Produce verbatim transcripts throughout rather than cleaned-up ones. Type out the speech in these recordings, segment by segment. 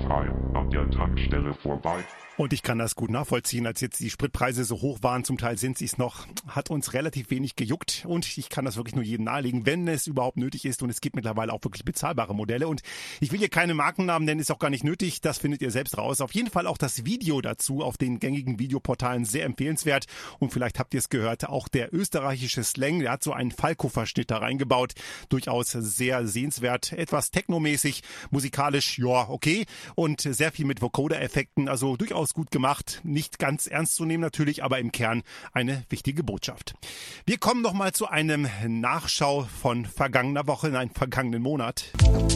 frei an der Tankstelle vorbei. Und ich kann das gut nachvollziehen, als jetzt die Spritpreise so hoch waren, zum Teil sind sie es noch, hat uns relativ wenig gejuckt und ich kann das wirklich nur jedem nahelegen, wenn es überhaupt nötig ist und es gibt mittlerweile auch wirklich bezahlbare Modelle und ich will hier keine Markennamen nennen, ist auch gar nicht nötig, das findet ihr selbst raus. Auf jeden Fall auch das Video dazu auf den gängigen Videoportalen sehr empfehlenswert und vielleicht habt ihr es gehört, auch der österreichische Slang, der hat so einen Falco-Verschnitt da reingebaut, durchaus sehr sehenswert, etwas technomäßig, musikalisch, ja, okay und sehr viel mit Vocoder-Effekten, also durchaus gut gemacht, nicht ganz ernst zu nehmen natürlich, aber im Kern eine wichtige Botschaft. Wir kommen nochmal zu einem Nachschau von vergangener Woche, nein, vergangenen Monat.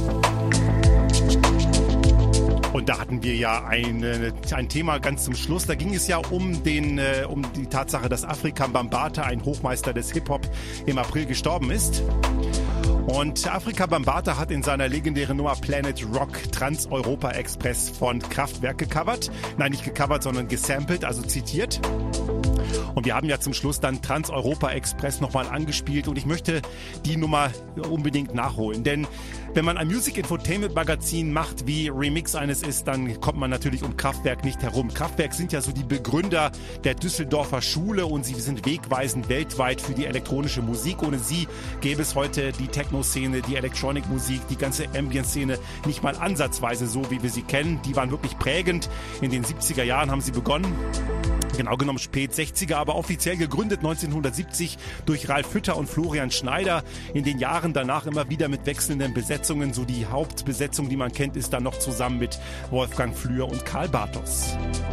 Und da hatten wir ja ein, ein Thema ganz zum Schluss. Da ging es ja um, den, äh, um die Tatsache, dass Afrika Bambaataa, ein Hochmeister des Hip-Hop, im April gestorben ist. Und Afrika Bambaataa hat in seiner legendären Nummer Planet Rock Trans-Europa Express von Kraftwerk gecovert. Nein, nicht gecovert, sondern gesampelt, also zitiert. Und wir haben ja zum Schluss dann Trans-Europa Express nochmal angespielt und ich möchte die Nummer unbedingt nachholen. Denn wenn man ein Music Infotainment Magazin macht, wie Remix eines ist, dann kommt man natürlich um Kraftwerk nicht herum. Kraftwerk sind ja so die Begründer der Düsseldorfer Schule und sie sind wegweisend weltweit für die elektronische Musik. Ohne sie gäbe es heute die Techno-Szene, die Electronic-Musik, die ganze Ambient-Szene nicht mal ansatzweise so, wie wir sie kennen. Die waren wirklich prägend. In den siebziger Jahren haben sie begonnen. Genau genommen spät sechziger, aber offiziell gegründet neunzehnhundertsiebzig durch Ralf Hütter und Florian Schneider. In den Jahren danach immer wieder mit wechselnden Besetzungen. So die Hauptbesetzung, die man kennt, ist dann noch zusammen mit Wolfgang Flür und Karl Bartos.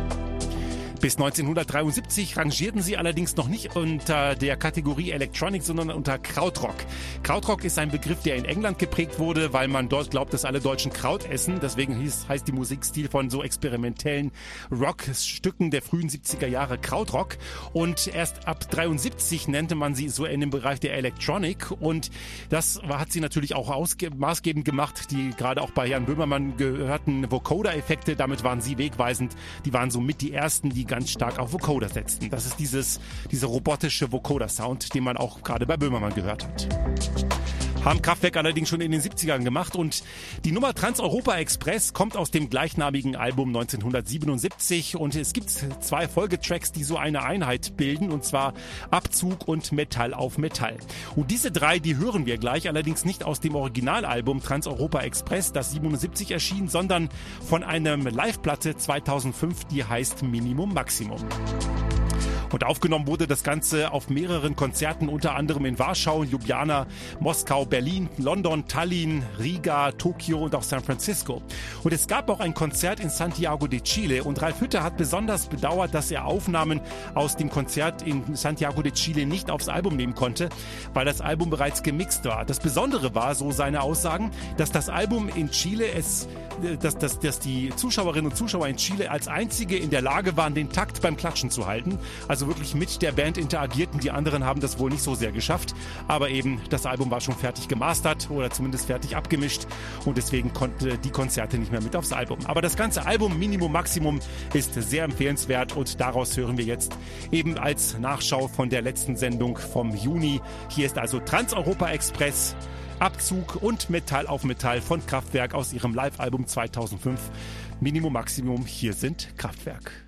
Bis neunzehnhundertdreiundsiebzig rangierten sie allerdings noch nicht unter der Kategorie Electronic, sondern unter Krautrock. Krautrock ist ein Begriff, der in England geprägt wurde, weil man dort glaubt, dass alle Deutschen Kraut essen. Deswegen hieß, heißt die Musikstil von so experimentellen Rockstücken der frühen siebziger Jahre Krautrock. Und erst ab dreiundsiebzig nannte man sie so in dem Bereich der Electronic. Und das hat sie natürlich auch ausge- maßgebend gemacht. Die gerade auch bei Jan Böhmermann gehörten Vocoder-Effekte. Damit waren sie wegweisend. Die waren somit die ersten, die ganz stark auf Vocoder setzten. Das ist dieses, dieser robotische Vocoder-Sound, den man auch gerade bei Böhmermann gehört hat. Haben Kraftwerk allerdings schon in den siebzigern gemacht und die Nummer Trans-Europa Express kommt aus dem gleichnamigen Album neunzehnhundertsiebenundsiebzig und es gibt zwei Folgetracks, die so eine Einheit bilden und zwar Abzug und Metall auf Metall. Und diese drei, die hören wir gleich, allerdings nicht aus dem Originalalbum Trans-Europa Express, das siebenundsiebzig erschien, sondern von einer Live-Platte zweitausendfünf, die heißt Minimum Maximum. Und aufgenommen wurde das Ganze auf mehreren Konzerten, unter anderem in Warschau, Ljubljana, Moskau, Berlin, London, Tallinn, Riga, Tokio und auch San Francisco. Und es gab auch ein Konzert in Santiago de Chile und Ralf Hütter hat besonders bedauert, dass er Aufnahmen aus dem Konzert in Santiago de Chile nicht aufs Album nehmen konnte, weil das Album bereits gemixt war. Das Besondere war, so seine Aussagen, dass das Album in Chile es, dass, dass, dass die Zuschauerinnen und Zuschauer in Chile als einzige in der Lage waren, den Takt beim Klatschen zu halten. Also wirklich mit der Band interagierten. Die anderen haben das wohl nicht so sehr geschafft. Aber eben, das Album war schon fertig gemastert oder zumindest fertig abgemischt und deswegen konnte die Konzerte nicht mehr mit aufs Album. Aber das ganze Album Minimum Maximum ist sehr empfehlenswert und daraus hören wir jetzt eben als Nachschau von der letzten Sendung vom Juni. Hier ist also Trans-Europa Express, Abzug und Metall auf Metall von Kraftwerk aus ihrem Live-Album zweitausendfünf. Minimum Maximum, hier sind Kraftwerk.